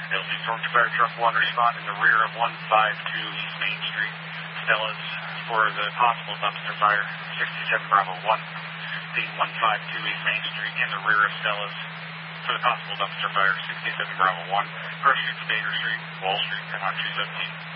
LC Stormtrooper Fire Truck 1 respond in the rear of 152 East Main Street, Stellas, for the possible dumpster fire. 67 Bravo 1, being 152 East Main Street in the rear of Stellas for the possible dumpster fire. 67 Bravo 1, First Street to Baker Street, Wall Street, 10 on 217.